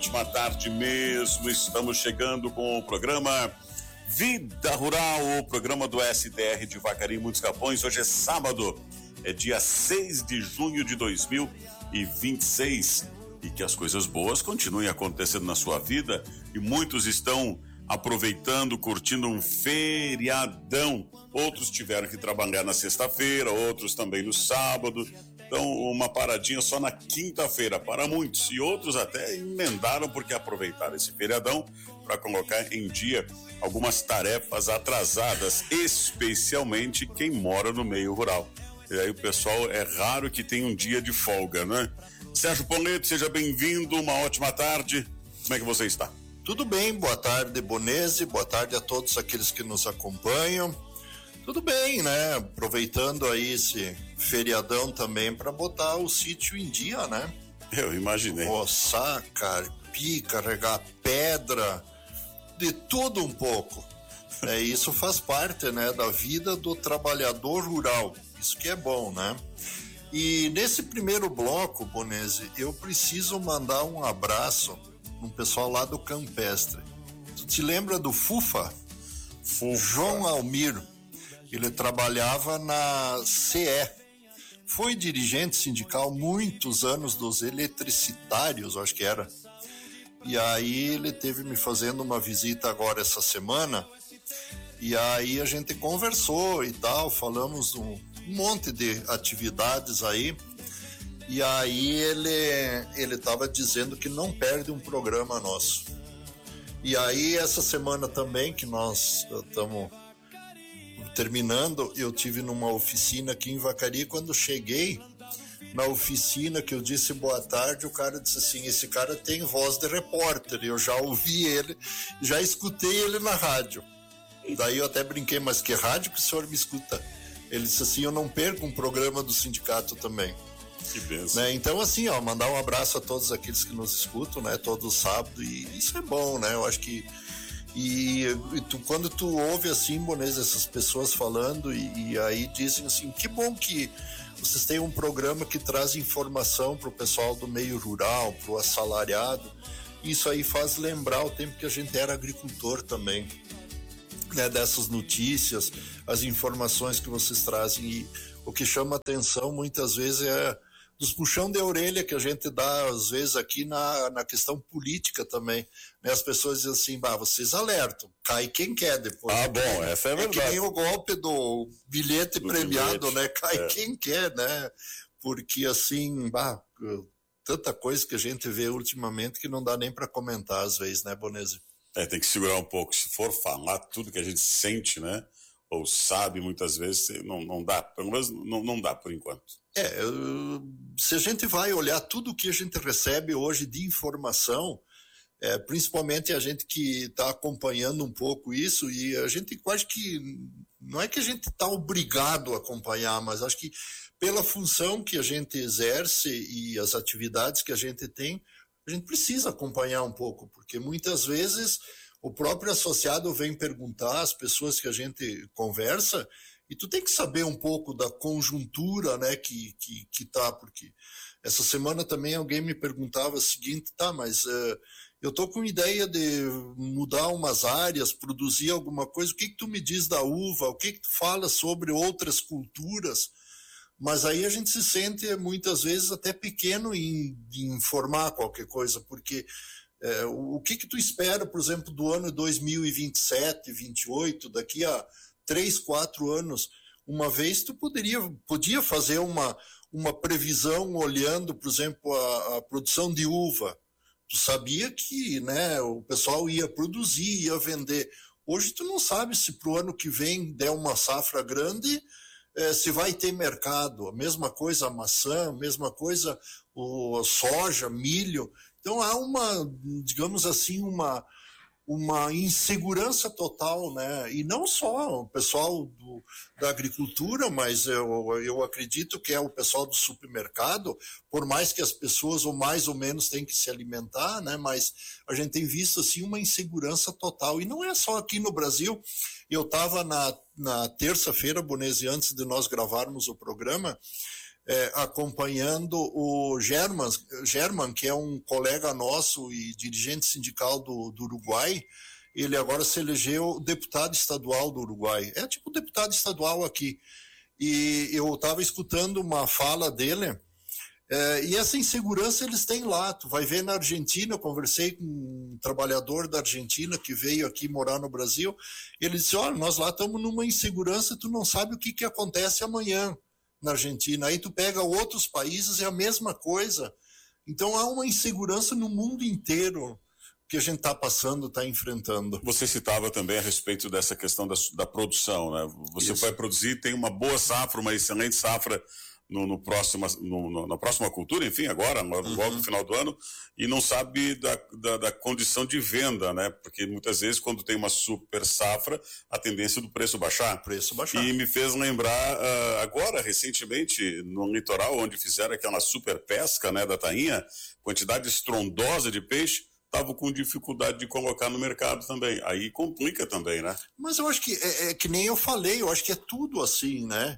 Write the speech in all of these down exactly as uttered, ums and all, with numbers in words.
Ótima tarde mesmo, estamos chegando com o programa Vida Rural, o programa do S D R de Vacaria e Muitos Capões. Hoje é sábado, é dia seis de junho de dois mil e vinte e seis, e que as coisas boas continuem acontecendo na sua vida, e muitos estão aproveitando, curtindo um feriadão. Outros tiveram que trabalhar na sexta-feira, outros também no sábado. Então, uma paradinha só na quinta-feira para muitos, e outros até emendaram porque aproveitaram esse feriadão para colocar em dia algumas tarefas atrasadas, especialmente quem mora no meio rural. E aí o pessoal, é raro que tenha um dia de folga, né? Sérgio Poleto, seja bem-vindo, uma ótima tarde. Como é que você está? Tudo bem, boa tarde, Bonese, boa tarde a todos aqueles que nos acompanham. Tudo bem, né? Aproveitando aí esse feriadão também para botar o sítio em dia, né? Eu imaginei. Roçar, carpir, carregar pedra, de tudo um pouco. É, isso faz parte, né, da vida do trabalhador rural. Isso que é bom, né? E nesse primeiro bloco, Bonese, eu preciso mandar um abraço no pessoal lá do Campestre. Tu te lembra do Fufa? Fufa. João Almir. Ele trabalhava na C E. Foi dirigente sindical muitos anos dos eletricitários, acho que era. E aí ele teve me fazendo uma visita agora essa semana. E aí a gente conversou e tal, falamos um monte de atividades aí. E aí ele ele estava dizendo que não perde um programa nosso. E aí essa semana também que nós estamos terminando, eu tive numa oficina aqui em Vacaria. Quando cheguei na oficina, que eu disse boa tarde, o cara disse assim, esse cara tem voz de repórter. Eu já ouvi ele, já escutei ele na rádio. Daí eu até brinquei, mas que rádio que o senhor me escuta? Ele disse assim, eu não perco um programa do sindicato também. Que benção. Né? Então assim, ó, mandar um abraço a todos aqueles que nos escutam, né, todo sábado, e isso é bom, né? Eu acho que E, e tu, quando tu ouve assim, Bonês, essas pessoas falando e, e aí dizem assim, que bom que vocês têm um programa que traz informação para o pessoal do meio rural, para o assalariado. Isso aí faz lembrar o tempo que a gente era agricultor também, né, dessas notícias, as informações que vocês trazem. E o que chama atenção muitas vezes é dos puxão de orelha que a gente dá, às vezes, aqui na, na questão política também. Né? As pessoas dizem assim, bah, vocês alertam, cai quem quer depois. Ah, bom, essa é verdade. É que nem o golpe do bilhete do premiado, bilhete, né? Cai é. quem quer, né? Porque, assim, bah, tanta coisa que a gente vê ultimamente que não dá nem para comentar, às vezes, né, Bonese? É, tem que segurar um pouco. Se for falar tudo que a gente sente, né? Ou sabe, muitas vezes, não, não dá, pelo menos não, não dá por enquanto. É, se a gente vai olhar tudo que a gente recebe hoje de informação, é, principalmente a gente que está acompanhando um pouco isso, e a gente quase que, não é que a gente está obrigado a acompanhar, mas acho que pela função que a gente exerce e as atividades que a gente tem, a gente precisa acompanhar um pouco, porque muitas vezes o próprio associado vem perguntar às pessoas que a gente conversa, e tu tem que saber um pouco da conjuntura, né, que, que, que tá, porque essa semana também alguém me perguntava o seguinte, tá, mas uh, eu tô com ideia de mudar umas áreas, produzir alguma coisa, o que que tu me diz da uva, o que que tu fala sobre outras culturas? Mas aí a gente se sente muitas vezes até pequeno em, em informar qualquer coisa, porque É, o que que tu espera, por exemplo, do ano dois mil e vinte e sete, vinte e oito, daqui a três, quatro anos? Uma vez tu poderia, podia fazer uma, uma previsão olhando, por exemplo, a, a produção de uva. Tu sabia que, né, o pessoal ia produzir, ia vender. Hoje tu não sabe se pro ano que vem der uma safra grande, é, se vai ter mercado. A mesma coisa a maçã, a mesma coisa o, a soja, milho. Então há uma, digamos assim, uma, uma insegurança total, né? E não só o pessoal do, da agricultura, mas eu, eu acredito que é o pessoal do supermercado, por mais que as pessoas ou mais ou menos têm que se alimentar, né? Mas a gente tem visto assim uma insegurança total. E não é só aqui no Brasil. Eu estava na, na terça-feira, Bonese, antes de nós gravarmos o programa, é, acompanhando o German, German, que é um colega nosso e dirigente sindical do, do Uruguai. Ele agora se elegeu deputado estadual do Uruguai. É tipo deputado estadual aqui. E eu estava escutando uma fala dele, é, e essa insegurança eles têm lá. Tu vai ver na Argentina, eu conversei com um trabalhador da Argentina que veio aqui morar no Brasil, ele disse, olha, nós lá estamos numa insegurança, tu não sabe o que, que acontece amanhã na Argentina. Aí tu pega outros países, é a mesma coisa. Então há uma insegurança no mundo inteiro que a gente está passando, está enfrentando. Você citava também a respeito dessa questão da, da produção, né? Você Isso. vai produzir, tem uma boa safra, uma excelente safra no, no próximo, no, no, na próxima cultura, enfim, agora, logo uhum. no final do ano, e não sabe da, da, da condição de venda, né? Porque muitas vezes, quando tem uma super safra, a tendência do preço baixar. O preço baixar. E me fez lembrar, uh, agora, recentemente, no litoral, onde fizeram aquela super pesca, né, da tainha, quantidade estrondosa de peixe, estavam com dificuldade de colocar no mercado também. Aí complica também, né? Mas eu acho que é, é que nem eu falei, eu acho que é tudo assim, né?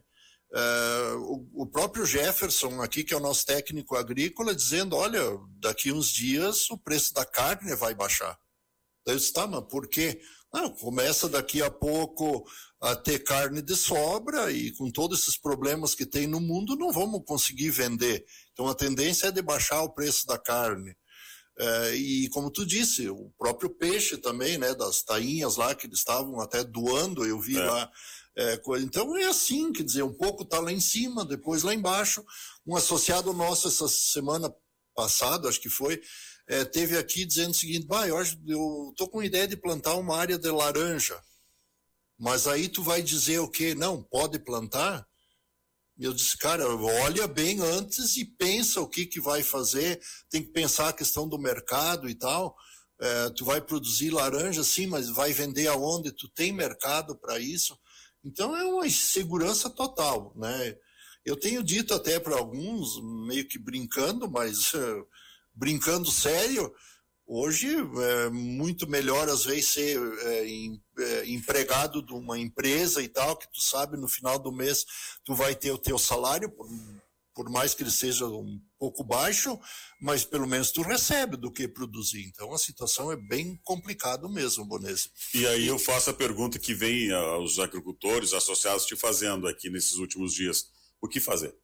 É, o, o próprio Jefferson aqui, que é o nosso técnico agrícola, dizendo, olha, daqui uns dias o preço da carne vai baixar. Daí eu disse, tá, mas por quê? Não, começa daqui a pouco a ter carne de sobra e com todos esses problemas que tem no mundo não vamos conseguir vender. Então a tendência é de baixar o preço da carne. É, e como tu disse, o próprio peixe também, né, das tainhas lá que eles estavam até doando, eu vi é. lá, é, então é assim, quer dizer, um pouco tá lá em cima, depois lá embaixo. Um associado nosso essa semana passada, acho que foi, é, teve aqui dizendo o seguinte, bah, eu, acho, eu tô com ideia de plantar uma área de laranja, mas aí tu vai dizer o quê? Não, pode plantar? Eu disse, cara, olha bem antes e pensa o que, que vai fazer, tem que pensar a questão do mercado e tal. É, tu vai produzir laranja, sim, mas vai vender aonde? Tu tem mercado para isso? Então é uma insegurança total, né? Eu tenho dito até para alguns, meio que brincando, mas uh, brincando sério, hoje é muito melhor às vezes ser é, em, é, empregado de uma empresa e tal, que tu sabe no final do mês tu vai ter o teu salário, por, por mais que ele seja um pouco baixo, mas pelo menos tu recebe do que produzir. Então a situação é bem complicada mesmo, Bonese. E aí eu faço a pergunta que vem aos agricultores associados te fazendo aqui nesses últimos dias. O que fazer?